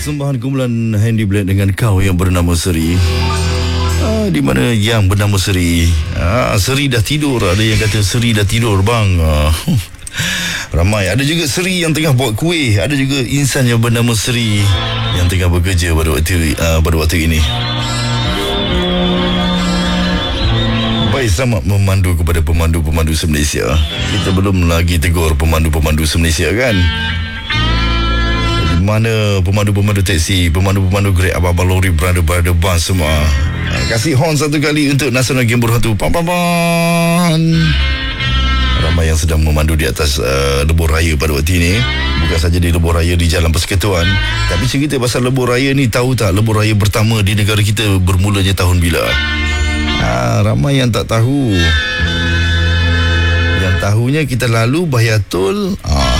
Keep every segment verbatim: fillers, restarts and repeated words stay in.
persembahan kumpulan Handy Blade dengan Kau yang bernama Seri. Ah, di mana yang bernama Seri? Ah, Seri dah tidur. Ada yang kata Seri dah tidur bang. Ah, ramai. Ada juga Seri yang tengah buat kuih. Ada juga insan yang bernama Seri yang tengah bekerja pada waktu uh, pada waktu ini. Baik, selamat memandu kepada pemandu-pemandu se-Malaysia. Kita belum lagi tegur pemandu-pemandu se-Malaysia kan? Mana pemandu-pemandu teksi, pemandu-pemandu Grab, abang-abang lori, brother-brother bus semua. Kasih horn satu kali untuk Nasional Game Berhantu. Pam pam pam. Ramai yang sedang memandu di atas uh, lebuh raya pada waktu ini. Bukan saja di lebuh raya di Jalan Persekutuan, tapi cerita pasal lebuh raya ni, tahu tak lebuh raya pertama di negara kita bermulanya tahun bila? Ha, ramai yang tak tahu. Yang tahunya kita lalu bayar tol. Ah.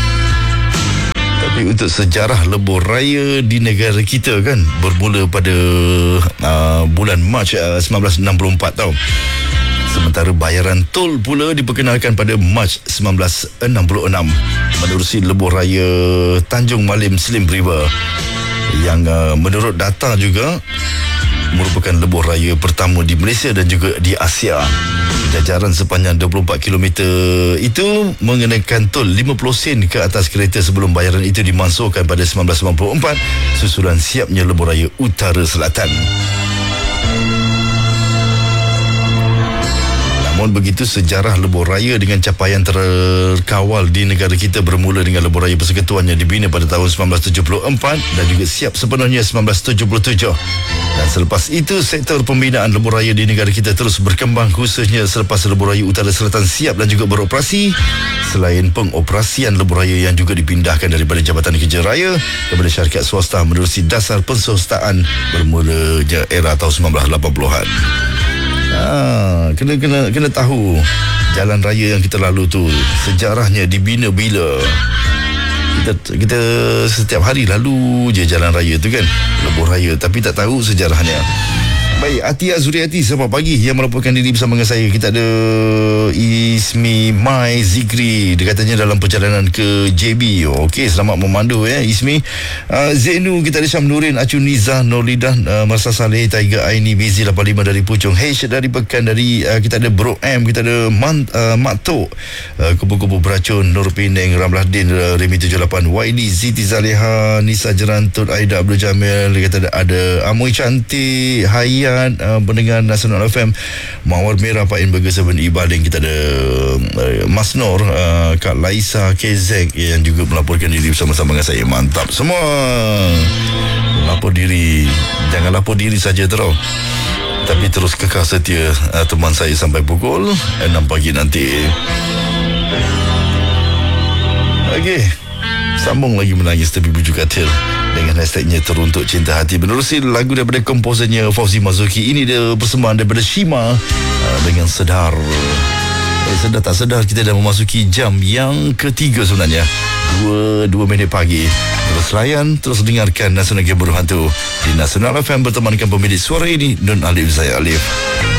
Tapi untuk sejarah lebuh raya di negara kita kan, bermula pada uh, bulan Mac uh, seribu sembilan ratus enam puluh empat tau. Sementara bayaran tol pula diperkenalkan pada Mac seribu sembilan ratus enam puluh enam menerusi lebuh raya Tanjung Malim Slim River, yang uh, menurut data juga merupakan lebuh raya pertama di Malaysia dan juga di Asia. Jajaran sepanjang dua puluh empat kilometer itu mengenakan tol lima puluh sen ke atas kereta sebelum bayaran itu dimansuhkan pada seribu sembilan ratus sembilan puluh empat susulan siapnya lebuh raya Utara Selatan. Namun begitu, sejarah lebuh raya dengan capaian terkawal di negara kita bermula dengan lebuh raya Persekutuan yang dibina pada tahun seribu sembilan ratus tujuh puluh empat dan juga siap sepenuhnya seribu sembilan ratus tujuh puluh tujuh. Dan selepas itu, sektor pembinaan lebuh raya di negara kita terus berkembang, khususnya selepas lebuh raya Utara Selatan siap dan juga beroperasi. Selain pengoperasian lebuh raya yang juga dipindahkan daripada Jabatan Kerja Raya kepada syarikat swasta menerusi dasar penswastaan bermulanya era tahun sembilan belas lapan puluhan. Ah, kena kena kena tahu jalan raya yang kita lalu tu sejarahnya dibina bila. Kita kita setiap hari lalu je jalan raya tu kan, lebuh raya, tapi tak tahu sejarahnya. Baik, Atia Zuriati selamat pagi yang melaporkan diri bersama dengan saya. Kita ada Ismi Mai Zikri, dia katanya dalam perjalanan ke J B. Okey, selamat memandu ya Ismi. uh, Zainu, kita ada Syam Nurin, Acu Nizah, Nurlidah, uh, Marsa Saleh, Tiger Aini, Bizi lapan puluh lima dari Puchong, H dari Pekan, dari uh, kita ada Bro M, kita ada Man, uh, Mak Tok, uh, Kupu-Kupu Beracun, Nur Penang, Ramlahdin, uh, Remi tujuh lapan, Y D, Siti Zaleha, Nisa Jerantut, Aida Abdul Jamil, kita ada, ada Amoy Cantik, Hayat, Uh, pendengar Nasional F M, Mawar Merah, Pak In Burger Seven Ibaling, kita ada uh, Mas Nor, uh, Kak Laisa K Z yang juga melaporkan diri bersama-sama dengan saya. Mantap semua. Lapor diri, jangan lapor diri saja terus, tapi terus kekal setia uh, teman saya sampai pukul enam pagi nanti. Okey, sambung lagi menangis tapi bujuk katil dengan hashtagnya Teruntuk Cinta Hati menerusi lagu daripada komposernya Fauzi Mazuki. Ini dia persembahan daripada Shima uh, dengan Sedar. Eh, sedar tak sedar kita dah memasuki jam yang ketiga sebenarnya, Dua, dua minit pagi. Terus layan, terus dengarkan Nasional Game Berhantu di Nasional F M bertemankan pemilik suara ini, Nun Alif, saya Alif.